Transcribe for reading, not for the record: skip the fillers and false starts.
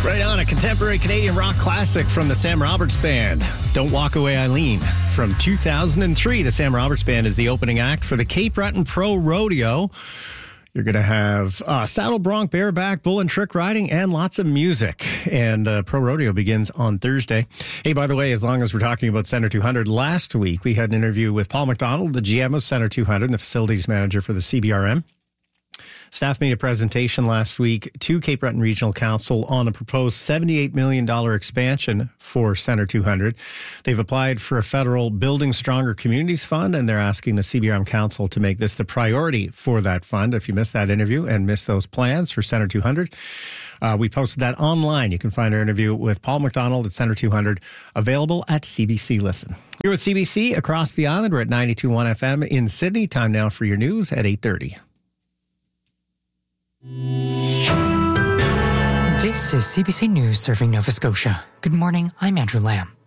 Right on, a contemporary Canadian rock classic from the Sam Roberts Band. Don't Walk Away, Eileen. From 2003, the Sam Roberts Band is the opening act for the Cape Breton Pro Rodeo. You're going to have saddle bronc, bareback, bull and trick riding, and lots of music. And Pro Rodeo begins on Thursday. Hey, by the way, as long as we're talking about Center 200, last week we had an interview with Paul McDonald, the GM of Center 200 and the facilities manager for the CBRM. Staff made a presentation last week to Cape Breton Regional Council on a proposed $78 million expansion for Center 200. They've applied for a federal Building Stronger Communities Fund, and they're asking the CBRM Council to make this the priority for that fund. If you missed that interview and missed those plans for Center 200, we posted that online. You can find our interview with Paul McDonald at Center 200, available at CBC Listen. Here with CBC across the island, we're at 92.1 FM in Sydney. Time now for your news at 8:30. This is CBC News serving Nova Scotia. Good morning, I'm Andrew Lamb.